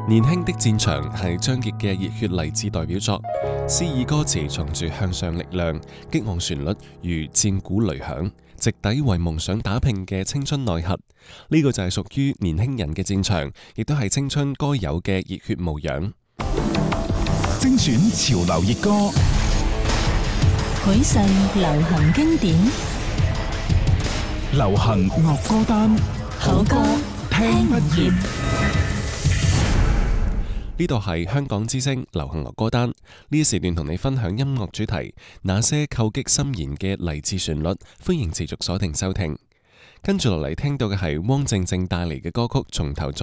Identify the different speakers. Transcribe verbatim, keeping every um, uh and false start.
Speaker 1: 年輕的戰場係張傑嘅熱血勵志代表作，詩意歌詞藏住向上力量，激昂旋律如戰鼓雷響，直抵為夢想打拼嘅青春內核。呢、這個就係屬於年輕人嘅戰場，亦都係青春該有嘅熱血模樣。
Speaker 2: 精選潮流熱歌，
Speaker 3: 許世流行經典，
Speaker 2: 流行樂歌單，
Speaker 3: 好歌聽不厭。
Speaker 1: 呢度係香港之聲流行樂歌單，呢一時段同你分享音樂主題，那些叩擊心弦嘅勵志旋律，歡迎持續鎖定收聽。跟住落嚟聽到嘅係汪靜靜帶嚟嘅歌曲《從頭再》。